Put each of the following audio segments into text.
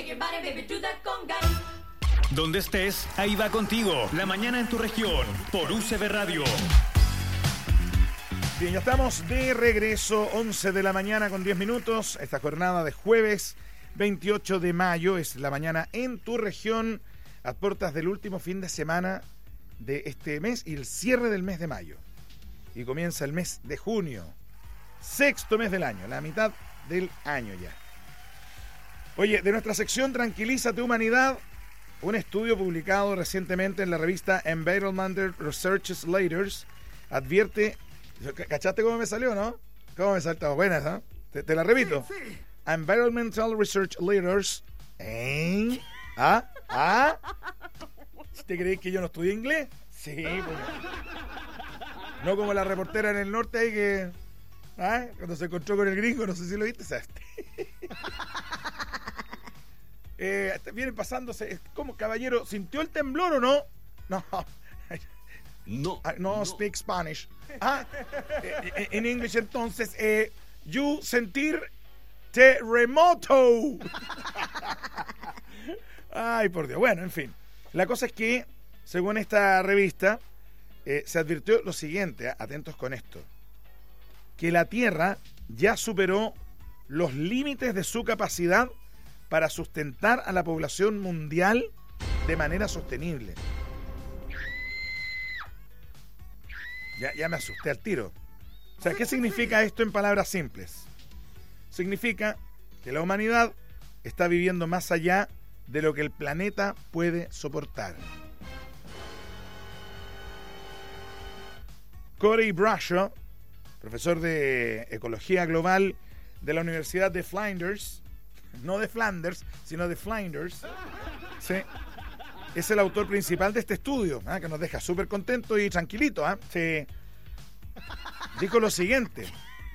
Donde estés, ahí va contigo. La mañana en tu región, por UCB Radio. Bien, ya estamos de regreso, 11 de la mañana con 10 minutos. Esta jornada de jueves 28 de mayo es la mañana en tu región, a puertas del último fin de semana de este mes y el cierre del mes de mayo. Y comienza el mes de junio, sexto mes del año, la mitad del año ya. Oye, de nuestra sección Tranquilízate Humanidad, un estudio publicado recientemente en la revista Environmental Research Leaders advierte. ¿Cachaste cómo me salió, no? ¿Cómo me saltó? Buenas, ¿no? Te la repito. Sí. Environmental Research Leaders. ¿Eh? ¿Ah? ¿Te creéis que yo no estudié inglés? Sí, pues. No como la reportera en el norte ahí que... Cuando se encontró con el gringo, no sé si lo viste, ¿sabes? Vienen pasándose... ¿Cómo, caballero? ¿Sintió el temblor o no? No speak Spanish. En inglés entonces, you sentir terremoto. Ay, por Dios. Bueno, en fin. La cosa es que, según esta revista, se advirtió lo siguiente, atentos con esto, que la Tierra ya superó los límites de su capacidad para sustentar a la población mundial de manera sostenible. Ya me asusté al tiro. O sea, ¿qué significa esto en palabras simples? Significa que la humanidad está viviendo más allá de lo que el planeta puede soportar. Corey Bradshaw, profesor de Ecología Global de la Universidad de Flinders, no de Flanders, sino de Flinders, sí, es el autor principal de este estudio, que nos deja súper contento y tranquilito. Sí. Dijo lo siguiente: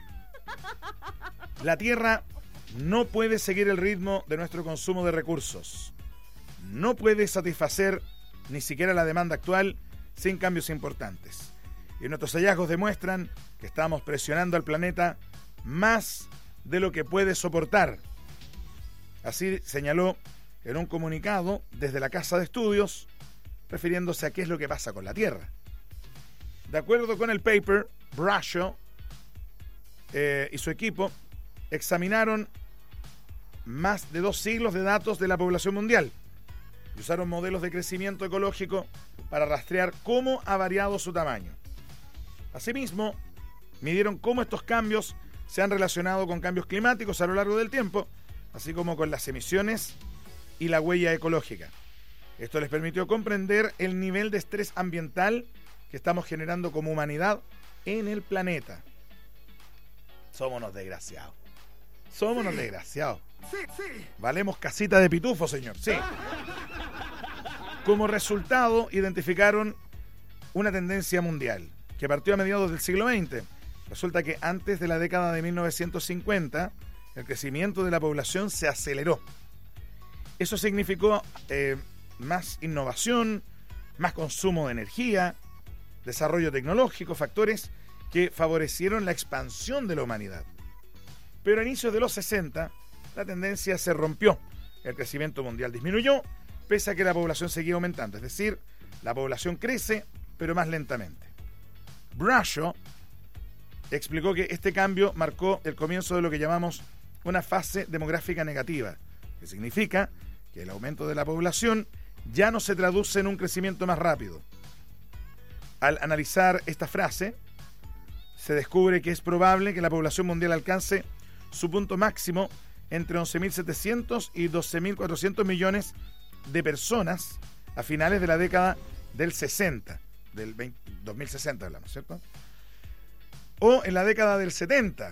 la Tierra no puede seguir el ritmo de nuestro consumo de recursos. No puede satisfacer ni siquiera la demanda actual sin cambios importantes. Y nuestros hallazgos demuestran que estamos presionando al planeta más de lo que puede soportar. Así señaló en un comunicado desde la Casa de Estudios, refiriéndose a qué es lo que pasa con la Tierra. De acuerdo con el paper, Bradshaw y su equipo examinaron más de 2 siglos de datos de la población mundial y usaron modelos de crecimiento ecológico para rastrear cómo ha variado su tamaño. Asimismo, midieron cómo estos cambios se han relacionado con cambios climáticos a lo largo del tiempo, así como con las emisiones y la huella ecológica. Esto les permitió comprender el nivel de estrés ambiental que estamos generando como humanidad en el planeta. Somos unos desgraciados. Sí. Valemos casita de pitufo, señor. Sí. Como resultado, identificaron una tendencia mundial que partió a mediados del siglo XX. Resulta que antes de la década de 1950, el crecimiento de la población se aceleró. Eso significó más innovación, más consumo de energía, desarrollo tecnológico, factores que favorecieron la expansión de la humanidad. Pero a inicios de los 60, la tendencia se rompió. El crecimiento mundial disminuyó, pese a que la población seguía aumentando. Es decir, la población crece, pero más lentamente. Bradshaw explicó que este cambio marcó el comienzo de lo que llamamos una fase demográfica negativa, que significa que el aumento de la población ya no se traduce en un crecimiento más rápido. Al analizar esta frase, se descubre que es probable que la población mundial alcance su punto máximo entre 11.700 y 12.400 millones de personas a finales de la década del 60, del 2060 hablamos, ¿cierto? O en la década del 70,